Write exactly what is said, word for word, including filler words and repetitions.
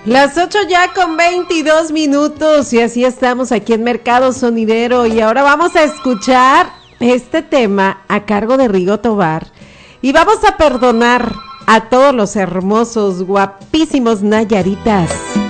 Las ocho ya con veintidós minutos y así estamos aquí en Mercado Sonidero y ahora vamos a escuchar este tema a cargo de Rigo Tobar y vamos a perdonar a todos los hermosos, guapísimos Nayaritas.